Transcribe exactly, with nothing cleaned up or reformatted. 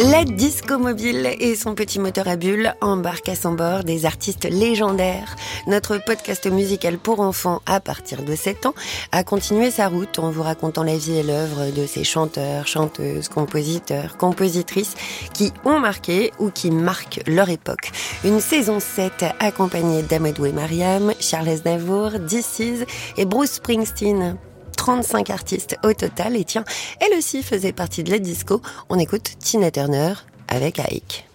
La disco mobile et son petit moteur à bulles embarquent à son bord des artistes légendaires. Notre podcast musical pour enfants à partir de sept ans a continué sa route en vous racontant la vie et l'œuvre de ces chanteurs, chanteuses, compositeurs, compositrices qui ont marqué ou qui marquent leur époque. Une saison sept accompagnée d'Amadou et Mariam, Charles Aznavour, This Is et Bruce Springsteen. trente-cinq artistes au total et tiens, elle aussi faisait partie de la disco. On écoute Tina Turner avec Ike.